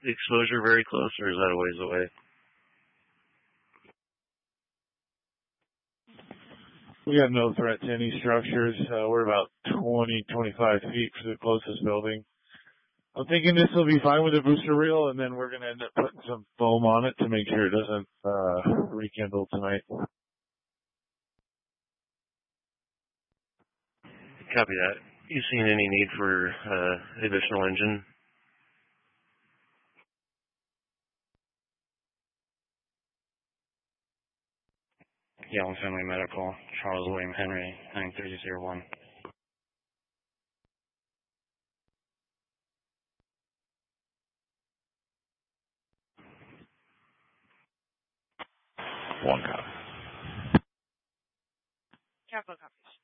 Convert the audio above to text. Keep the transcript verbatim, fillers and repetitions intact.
exposure very close, or is that a ways away? We have no threat to any structures. Uh, we're about twenty, twenty-five feet from the closest building. I'm thinking this will be fine with a booster reel, and then we're going to end up putting some foam on it to make sure it doesn't uh, rekindle tonight. Copy that. You seen any need for uh, additional engine? Yellow Family Medical, Charles William Henry, nine three zero one. One copy. Capital copies.